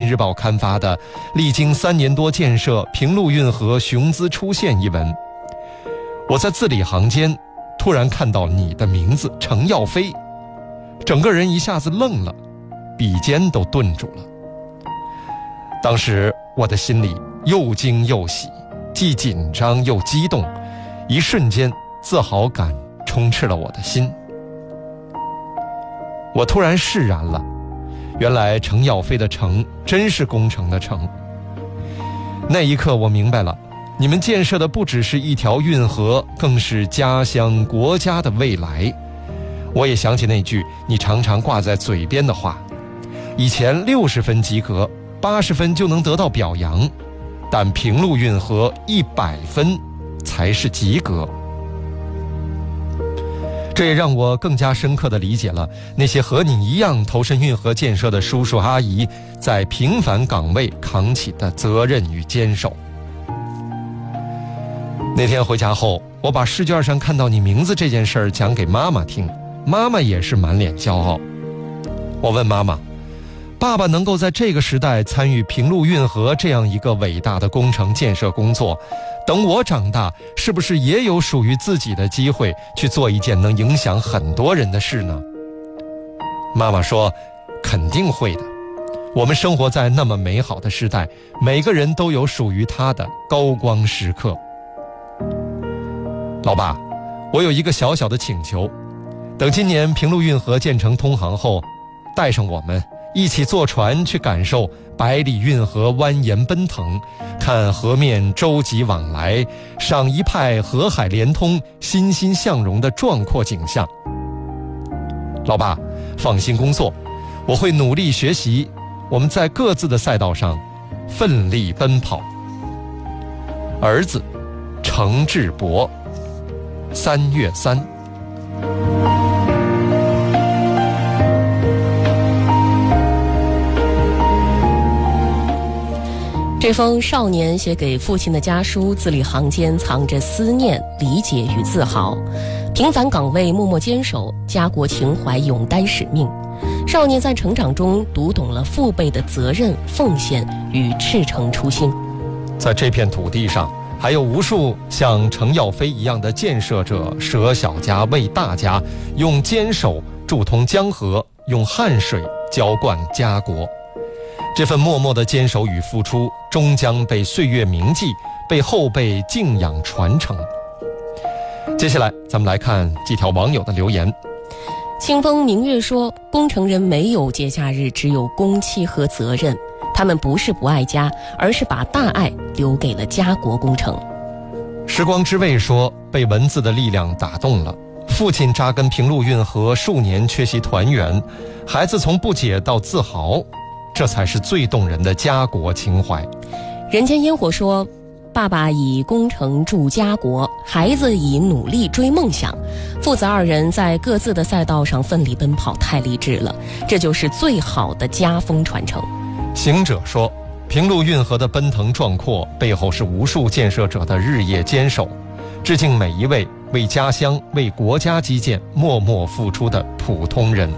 日报》刊发的《历经3年多建设，平陆运河雄姿出现》一文。我在字里行间突然看到你的名字程耀飞，整个人一下子愣了，笔尖都顿住了。当时我的心里又惊又喜，既紧张又激动，一瞬间自豪感充斥了我的心。我突然释然了，原来程耀飞的程真是工程的程。那一刻我明白了，你们建设的不只是一条运河，更是家乡国家的未来。我也想起那句你常常挂在嘴边的话，以前60分及格，80分就能得到表扬，但平陆运河100分才是及格。这也让我更加深刻地理解了那些和你一样投身运河建设的叔叔阿姨在平凡岗位扛起的责任与坚守。那天回家后，我把试卷上看到你名字这件事儿讲给妈妈听，妈妈也是满脸骄傲。我问妈妈，爸爸能够在这个时代参与平陆运河这样一个伟大的工程建设工作，等我长大，是不是也有属于自己的机会去做一件能影响很多人的事呢？妈妈说，肯定会的。我们生活在那么美好的时代，每个人都有属于他的高光时刻。老爸，我有一个小小的请求，等今年平陆运河建成通航后，带上我们一起坐船去感受百里运河蜿蜒奔腾，看河面舟楫往来，赏一派河海连通、欣欣向荣的壮阔景象。老爸，放心工作，我会努力学习，我们在各自的赛道上奋力奔跑。儿子程志博，3月3。 这封少年写给父亲的家书，字里行间藏着思念、理解与自豪。平凡岗位默默坚守，家国情怀永担使命。少年在成长中读懂了父辈的责任、奉献与赤诚初心。 在这片土地上，还有无数像程耀飞一样的建设者，舍小家为大家，用坚守注通江河，用汗水浇灌家国。这份默默的坚守与付出，终将被岁月铭记，被后辈敬仰传承。接下来咱们来看几条网友的留言。 清风明月说，工程人没有节假日，只有公期和责任。他们不是不爱家，而是把大爱留给了家国工程。 时光之味说，被文字的力量打动了。父亲扎根平陆运河数年，缺席团圆，孩子从不解到自豪，这才是最动人的家国情怀。 人间烟火说，爸爸以工程助家国，孩子以努力追梦想，父子2人在各自的赛道上奋力奔跑，太励志了，这就是最好的家风传承。 行者说，平陆运河的奔腾壮阔背后是无数建设者的日夜坚守，致敬每一位为家乡、为国家基建默默付出的普通人。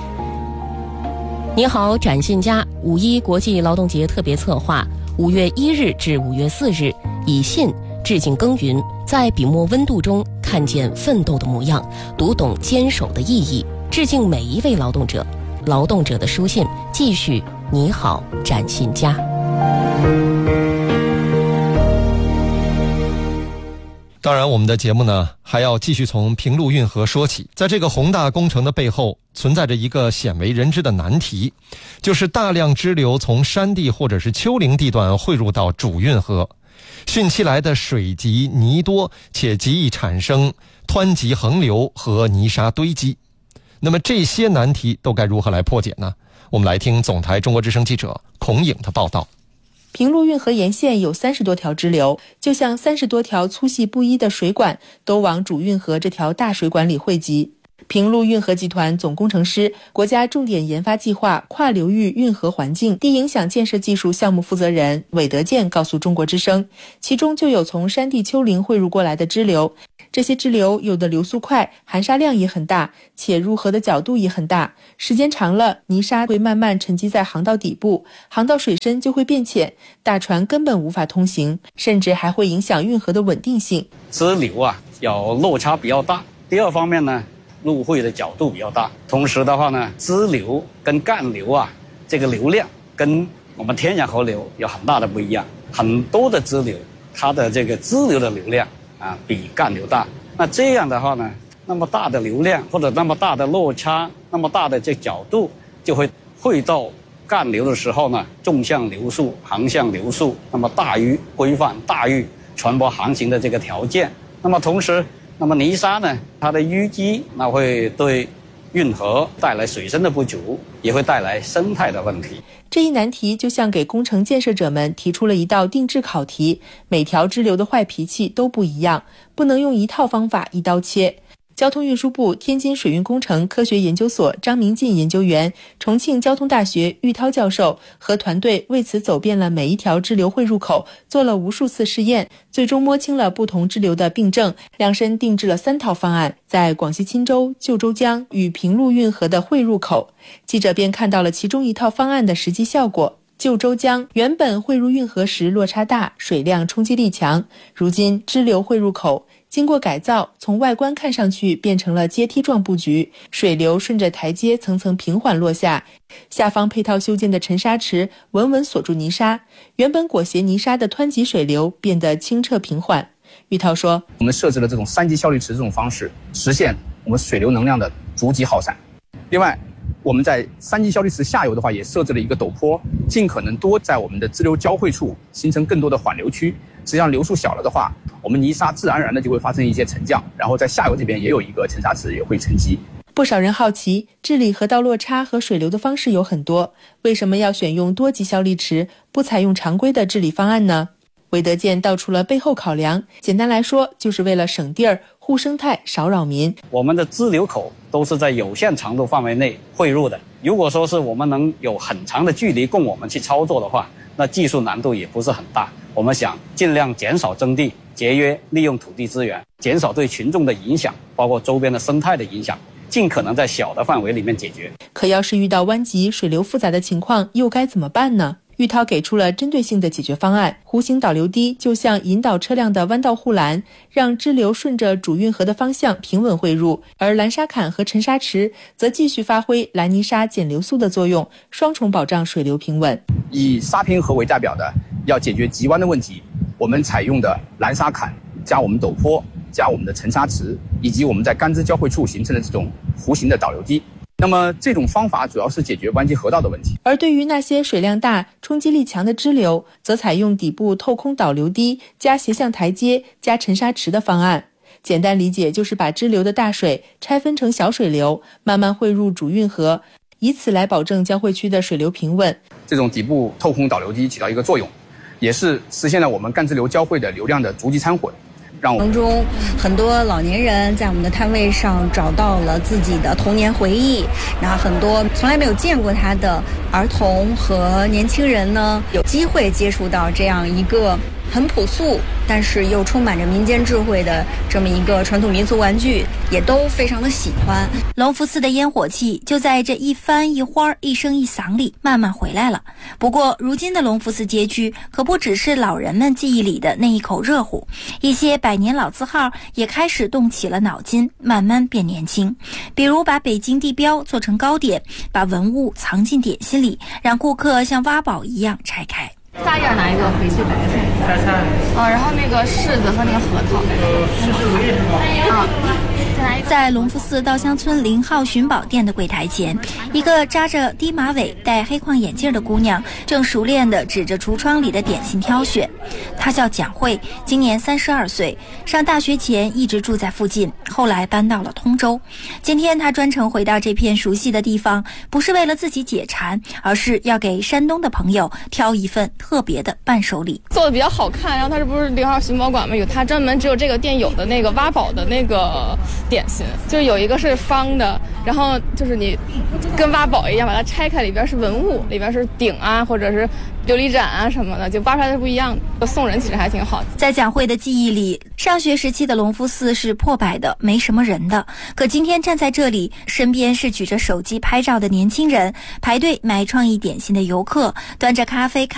你好，展信佳，5·1国际劳动节特别策划，5月1日至5月4日，以信致敬耕耘，在笔墨温度中看见奋斗的模样，读懂坚守的意义，致敬每一位劳动者。劳动者的书信继续。你好，展信佳。 当然，我们的节目呢，还要继续从平陆运河说起。在这个宏大工程的背后，存在着一个鲜为人知的难题，就是大量支流从山地或者是丘陵地段汇入到主运河，汛期来的水急泥多，且极易产生湍急横流和泥沙堆积。那么这些难题都该如何来破解呢？我们来听总台中国之声记者孔颖的报道。 平陆运河沿线有30多条支流，就像30多条粗细不一的水管都往主运河这条大水管里汇集。 平陆运河集团总工程师、国家重点研发计划跨流域运河环境低影响建设技术项目负责人韦德健告诉中国之声，其中就有从山地丘陵汇入过来的支流，这些支流有的流速快，含沙量也很大，且入河的角度也很大，时间长了，泥沙会慢慢沉积在航道底部，航道水深就会变浅，大船根本无法通行，甚至还会影响运河的稳定性。 支流有落差比较大，第二方面呢，入汇的角度比较大，同时的话呢，支流跟干流这个流量跟我们天然河流有很大的不一样，很多的支流它的这个支流的流量比干流大，那这样的话呢，那么大的流量或者那么大的落差，那么大的这角度，就会汇到干流的时候呢，纵向流速、航向流速那么大于规范，大于船舶航行的这个条件。那么同时，那么泥沙呢，它的淤积，那会对运河带来水深的不足，也会带来生态的问题。 这一难题就像给工程建设者们提出了一道定制考题，每条支流的坏脾气都不一样，不能用一套方法一刀切。交通运输部天津水运工程科学研究所张明进研究员、重庆交通大学玉涛教授和团队为此走遍了每一条支流汇入口，做了无数次试验，最终摸清了不同支流的病症，量身定制了3套方案，在广西钦州、旧州江与平陆运河的汇入口，记者便看到了其中一套方案的实际效果。旧州江原本汇入运河时落差大，水量冲击力强，如今支流汇入口经过改造，从外观看上去变成了阶梯状布局，水流顺着台阶层层平缓落下，下方配套修建的沉沙池稳稳锁住泥沙，原本裹挟泥沙的湍急水流变得清澈平缓。玉涛说， 我们设置了这种3级效率池这种方式，实现我们水流能量的逐级耗散。另外，我们在3级效率池下游的话，也设置了一个陡坡，尽可能多在我们的支流交汇处形成更多的缓流区。实际上流速小了的话，我们泥沙自然而然的就会发生一些沉降，然后在下游这边也有一个沉沙池也会沉积。 不少人好奇，治理河道落差和水流的方式有很多，为什么要选用多级效率池，不采用常规的治理方案呢？韦德健道出了背后考量，简单来说，就是为了省地儿、护生态、少扰民。 我们的支流口都是在有限长度范围内汇入的，如果说是我们能有很长的距离供我们去操作的话，那技术难度也不是很大。我们想尽量减少征地，节约利用土地资源，减少对群众的影响，包括周边的生态的影响，尽可能在小的范围里面解决。 可要是遇到湾急、水流复杂的情况，又该怎么办呢？玉涛给出了针对性的解决方案，弧形导流堤就像引导车辆的弯道护栏，让支流顺着主运河的方向平稳汇入，而拦沙坎和沉沙池则继续发挥拦泥沙减流速的作用，双重保障水流平稳。 以沙坪河为代表的要解决急弯的问题，我们采用的拦沙坎加我们陡坡加我们的沉沙池，以及我们在干支交汇处形成的这种弧形的导流堤。那么这种方法主要是解决湾急河道的问题， 而对于那些水量大、冲击力强的支流，则采用底部透空导流堤加斜向台阶加沉沙池的方案。简单理解就是把支流的大水拆分成小水流，慢慢汇入主运河，以此来保证交汇区的水流平稳。 这种底部透空导流堤起到一个作用，也是实现了我们干支流交汇的流量的逐级掺混。 当中很多老年人在我们的摊位上找到了自己的童年回忆，然后很多从来没有见过他的儿童和年轻人呢，有机会接触到这样一个很朴素但是又充满着民间智慧的这么一个传统民俗玩具，也都非常的喜欢。 隆福寺的烟火气就在这一翻一花一声一响里慢慢回来了。不过如今的隆福寺街区可不只是老人们记忆里的那一口热乎，一些百年老字号也开始动起了脑筋，慢慢变年轻。比如把北京地标做成糕点，把文物藏进点心里，让顾客像挖宝一样拆开。 撒叶哪一个？翡翠白菜。白菜。然后那个柿子和那个核桃。柿子无叶。 在隆福寺稻香村0号寻宝店的柜台前，一个扎着低马尾、戴黑框眼镜的姑娘正熟练地指着橱窗里的点心挑选。她叫蒋慧，今年32岁，上大学前一直住在附近，后来搬到了通州。今天她专程回到这片熟悉的地方，不是为了自己解馋，而是要给山东的朋友挑一份特别的伴手礼。 做的比较好看，然后它这不是0号寻宝馆吗？有它专门只有这个店有的那个挖宝的那个点心，就是有一个是方的，然后就是你跟挖宝一样把它拆开，里边是文物，里边是鼎啊或者是琉璃盏啊什么的，就挖出来是不一样的。送人其实还挺好。 在蒋慧的记忆里，上学时期的隆福寺是破败的，没什么人的。可今天站在这里，身边是举着手机拍照的年轻人，排队买创意点心的游客，端着咖啡